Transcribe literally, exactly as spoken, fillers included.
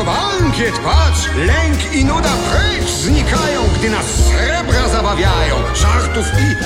to bankiet, patrz! Lęk i nuda precz znikają, gdy nas srebra zabawiają. Żartów i